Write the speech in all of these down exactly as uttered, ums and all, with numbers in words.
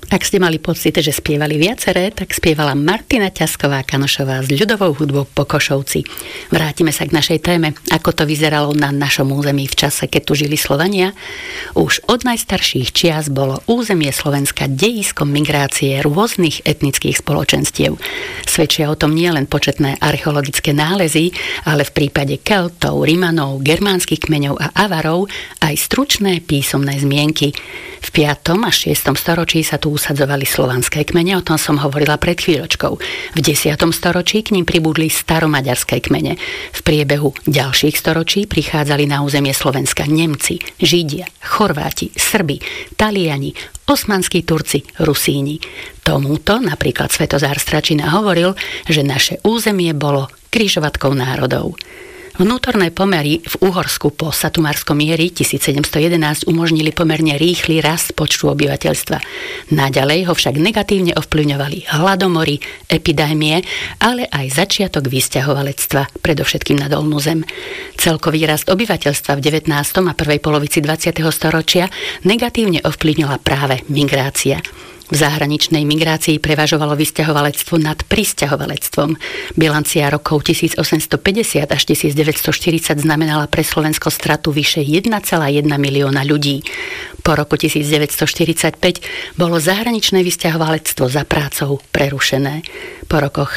Ak ste mali pocit, že spievali viaceré, tak spievala Martina Ťasková-Kanošová s ľudovou hudbou Po Košovci. Vrátime sa k našej téme, ako to vyzeralo na našom území v čase, keď tu žili Slovania. Už od najstarších čias bolo územie Slovenska dejiskom migrácie rôznych etnických spoločenstiev. Svedčia o tom nielen početné archeologické nálezy, ale v prípade Keltov, Rimanov, germánskych kmeňov a Avarov aj stručné písomné zmienky. V piatom a šiestom storočí sa tu usadzovali slovanské kmene, o tom som hovorila pred chvíľočkou. V desiatom storočí k ním pribudli staromaďarské kmene. V priebehu ďalších storočí prichádzali na územie Slovenska Nemci, Židia, Chorváti, Srbi, Taliani, osmanskí Turci, Rusíni. Tomuto napríklad Svetozár Stračina hovoril, že naše územie bolo križovatkou národov. Vnútorné pomery v Uhorsku po Satumarskom mieri tisícsedemsto jedenásť umožnili pomerne rýchly rast počtu obyvateľstva. Naďalej ho však negatívne ovplyvňovali hladomory, epidémie, ale aj začiatok vysťahovalectva, predovšetkým na Dolnú zem. Celkový rast obyvateľstva v devätnástom a prvej polovici dvadsiateho storočia negatívne ovplyvnila práve migrácia. V zahraničnej migrácii prevažovalo vysťahovalectvo nad prisťahovalectvom. Bilancia rokov tisícosemstopäťdesiat až tisícdeväťstoštyridsať znamenala pre Slovensko stratu vyše jeden celá jeden milióna ľudí. Po roku tisícdeväťstoštyridsaťpäť bolo zahraničné vysťahovalectvo za prácou prerušené. Po rokoch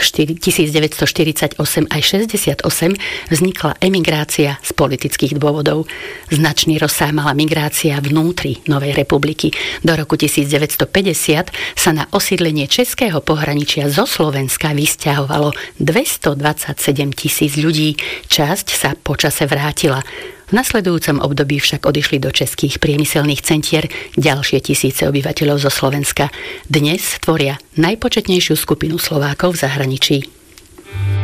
tisícdeväťstoštyridsaťosem aj šesťdesiatosem vznikla emigrácia z politických dôvodov. Značný rozsah mala migrácia vnútri Novej republiky. Do roku tisícdeväťstopäťdesiat sa na osídlenie českého pohraničia zo Slovenska vysťahovalo dvestodvadsaťsedem tisíc ľudí. Časť sa počase vrátila. V nasledujúcom období však odišli do českých priemyselných centier ďalšie tisíce obyvateľov zo Slovenska. Dnes tvoria najpočetnejšiu skupinu Slovákov v zahraničí.